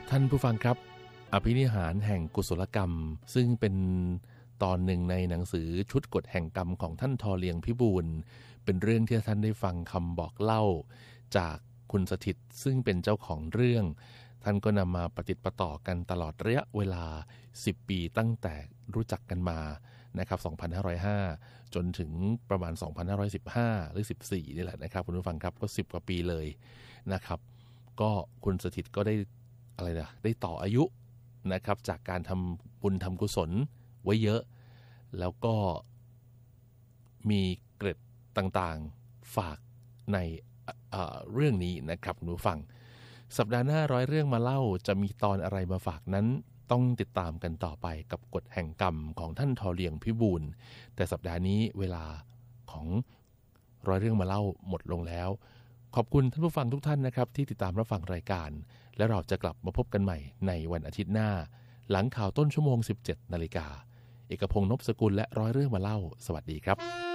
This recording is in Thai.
ท่านผู้ฟังครับอภินิหารแห่งกุศลกรรมซึ่งเป็นตอนหนึ่งในหนังสือชุดกฎแห่งกรรมของท่านทอเลียงพิบูลเป็นเรื่องที่ท่านได้ฟังคำบอกเล่าจากคุณสถิตซึ่งเป็นเจ้าของเรื่องท่านก็นำมาประติดประต่อกันตลอดระยะเวลา10 ปีตั้งแต่รู้จักกันมานะครับ2505จนถึงประมาณ2515หรือ14นี่แหละนะครับคุณผู้ฟังครับก็10 กว่าปีเลยนะครับก็คุณสถิตก็ได้ได้ต่ออายุนะครับจากการทำบุญทำกุศลไว้เยอะแล้วก็มีเกร็ดต่างๆฝากในเรื่องนี้นะครับคุณผู้ฟังสัปดาห์หน้าร้อยเรื่องมาเล่าจะมีตอนอะไรมาฝากนั้นต้องติดตามกันต่อไปกับกฎแห่งกรรมของท่านทอเลียงพิบูลแต่สัปดาห์นี้เวลาของร้อยเรื่องมาเล่าหมดลงแล้วขอบคุณท่านผู้ฟังทุกท่านนะครับที่ติดตามรับฟังรายการและเราจะกลับมาพบกันใหม่ในวันอาทิตย์หน้าหลังข่าวต้นชั่วโมง 17 นาฬิกาเอกพงษ์ นพสกุลและร้อยเรื่องมาเล่าสวัสดีครับ